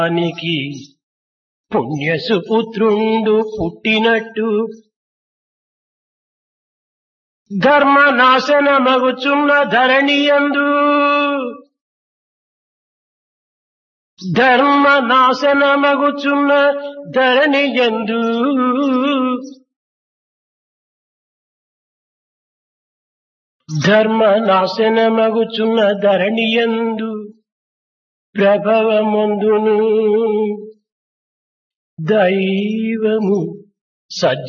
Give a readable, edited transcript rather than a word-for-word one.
దానికి పుణ్యసుపుత్రుండు పుట్టినట్టు ధర్మ నాశనమగుచున్న ధరణియందు ధర్మ నాశనమగుచున్న ధరణియందు ధర్మ నాశనమగుచున్న ధరణియందు ప్రభవమందును దైవము సజ్జ